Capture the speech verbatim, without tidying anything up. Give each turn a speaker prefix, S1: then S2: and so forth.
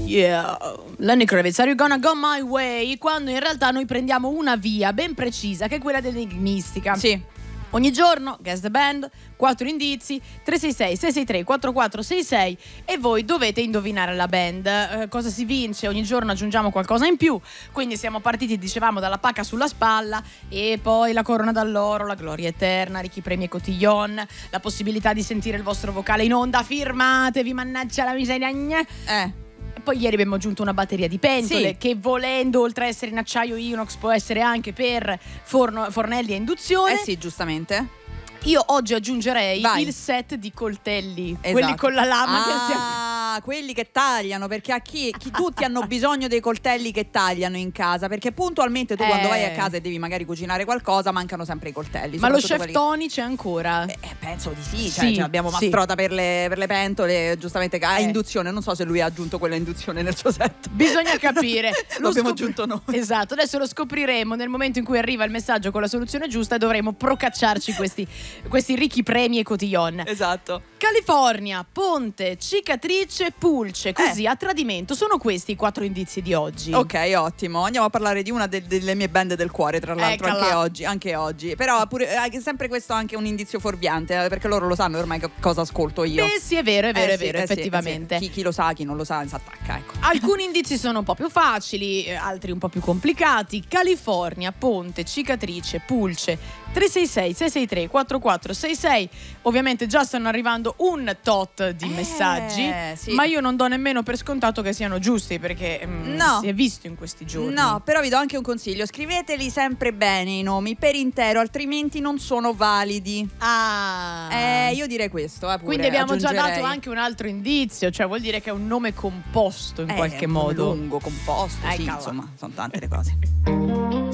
S1: Yeah, Lenny Kravitz, Are You Gonna Go My Way? Quando in realtà noi prendiamo una via ben precisa, che è quella dell'enigmistica.
S2: Sì.
S1: Ogni giorno, guess the band, quattro indizi, tre sei sei sei sei tre quattro quattro sei sei, e voi dovete indovinare la band. Eh, cosa si vince? Ogni giorno aggiungiamo qualcosa in più, quindi siamo partiti, dicevamo, dalla pacca sulla spalla, e poi la corona d'alloro, la gloria eterna, ricchi premi e cotillon, la possibilità di sentire il vostro vocale in onda. Firmatevi, mannaggia la miseria.
S2: Eh
S1: E poi ieri abbiamo aggiunto una batteria di pentole,
S2: sì,
S1: che volendo, oltre a essere in acciaio inox, può essere anche per forno, fornelli a induzione.
S2: Eh sì, giustamente.
S1: Io oggi aggiungerei
S2: Vai.
S1: il set di coltelli,
S2: Esatto.
S1: quelli con la lama.
S2: Ah,
S1: che siamo...
S2: quelli che tagliano, perché a chi, chi tutti hanno bisogno dei coltelli che tagliano in casa, perché puntualmente tu
S1: Eh.
S2: quando vai a casa e devi magari cucinare qualcosa, mancano sempre i coltelli.
S1: Ma lo
S2: soprattutto
S1: chef
S2: quelli...
S1: Tony c'è ancora?
S2: Eh, penso di sì, cioè,
S1: Sì,
S2: cioè, abbiamo
S1: sì.
S2: Mastrota per le, per le pentole, giustamente a
S1: Eh.
S2: induzione. Non so se lui ha aggiunto quella induzione nel suo set.
S1: Bisogna capire.
S2: Lo abbiamo
S1: scopri-
S2: aggiunto noi.
S1: Esatto, adesso lo scopriremo nel momento in cui arriva il messaggio con la soluzione giusta, e dovremo procacciarci questi, questi ricchi premi e cotillon.
S2: Esatto.
S1: California, Ponte, Cicatrice, Pulce. Così, a tradimento, sono questi i quattro indizi di oggi.
S2: Ok, ottimo. Andiamo a parlare di una de- delle mie band del cuore, tra l'altro,
S1: Eccola.
S2: anche oggi, anche oggi. Però pure, eh, sempre questo anche un indizio fuorviante, eh, perché loro lo sanno ormai che cosa ascolto io.
S1: Beh, sì, è vero, è vero,
S2: Eh
S1: è
S2: sì,
S1: vero,
S2: eh sì,
S1: effettivamente.
S2: eh sì. Chi, chi lo sa, chi non lo sa, si attacca, ecco.
S1: Alcuni indizi sono un po' più facili, eh, altri un po' più complicati. California, Ponte, Cicatrice, Pulce, tre sei sei sei sei tre quattro quattro sei sei. Ovviamente già stanno arrivando un tot di
S2: Eh,
S1: messaggi,
S2: sì.
S1: ma io non do nemmeno per scontato che siano giusti, perché mm,
S2: No.
S1: si è visto in questi giorni.
S2: No, però vi do anche un consiglio: scriveteli sempre bene i nomi per intero, altrimenti non sono validi.
S1: Ah.
S2: Eh, io direi questo, eh, pure,
S1: Quindi abbiamo già
S2: aggiungerei.
S1: dato anche un altro indizio, cioè vuol dire che è un nome composto in
S2: Eh,
S1: qualche
S2: un nome
S1: modo.
S2: lungo, composto, sì,
S1: Eccola.
S2: insomma, sono tante le cose.